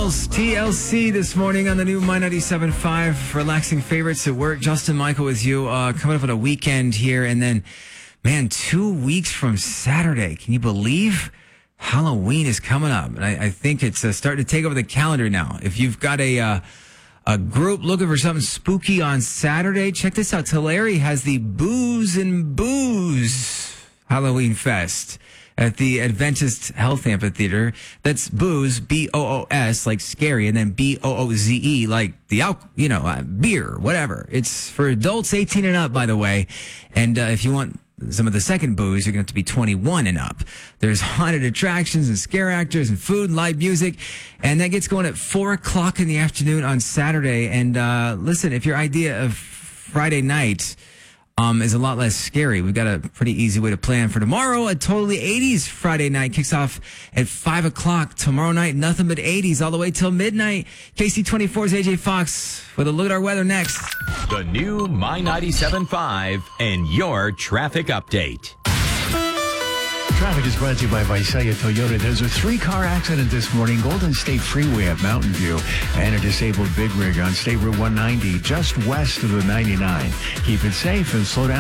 Mills, TLC this morning on the new My 97.5 relaxing favorites at work. Justin Michael with you, coming up on a weekend here. And then, man, 2 weeks from Saturday. Can you believe Halloween is coming up? And I think it's starting to take over the calendar now. If you've got a group looking for something spooky on Saturday, check this out. Tulare has the Booze and Booze Halloween Fest at the Adventist Health Amphitheater. That's booze, B-O-O-S, like scary, and then B-O-O-Z-E, like the beer, whatever. It's for adults 18 and up, by the way. And if you want some of the second booze, you're going to have to be 21 and up. There's haunted attractions and scare actors and food and live music. And that gets going at 4 o'clock in the afternoon on Saturday. And listen, if your idea of Friday night is a lot less scary, we've got a pretty easy way to plan for tomorrow. A totally 80s Friday night kicks off at 5 o'clock. Tomorrow night, nothing but 80s all the way till midnight. KC24's AJ Fox with a look at our weather next. The new My 97.5 and your traffic update. Traffic is brought to you by Visalia Toyota. There's a 3-car accident this morning, Golden State Freeway at Mountain View, and a disabled big rig on State Route 190 just west of the 99. Keep it safe and slow down.